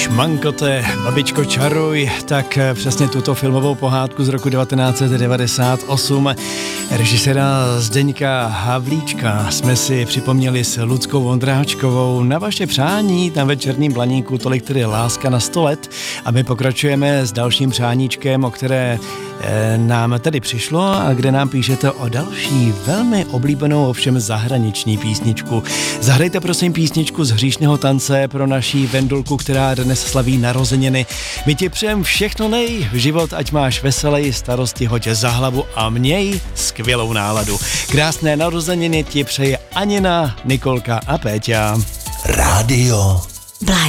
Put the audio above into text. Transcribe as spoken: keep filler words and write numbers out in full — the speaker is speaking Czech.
Šmankote, babičko čaruj, tak přesně tuto filmovou pohádku z roku devatenáct set devadesát osm režiséra Zdeňka Havlíčka jsme si připomněli s Luckou Vondráčkovou. Na vaše přání tam večerním blaníku tolik tedy láska na sto let a my pokračujeme s dalším přáníčkem, o které e, nám tedy přišlo a kde nám píšete o další velmi oblíbenou, ovšem zahraniční písničku. Zahrajte prosím písničku z Hříšného tance pro naší Vendulku, která dnes slaví narozeniny. My ti přejem všechno nej, život ať máš veselej, starosti hoď za hlavu a měj skvělou náladu. Krásné narozeniny ti přeje Anina, Nikolka a Péťa. Rádio